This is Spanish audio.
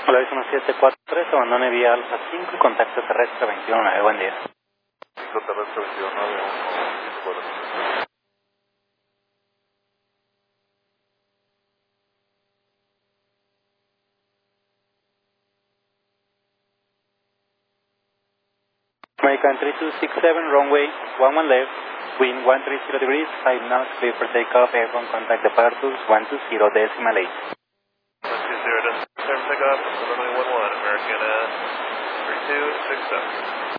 Hola, es 1743, abandone vía Alfa 5, contacto terrestre 219, buen día. Contacto terrestre 219, 1, 5, American 3267, runway 11 left, wind 130 degrees, 5 knots, clear for takeoff, airborne contact departures 120 decimal 8. 120, service takeoff, runway 11, American 3267.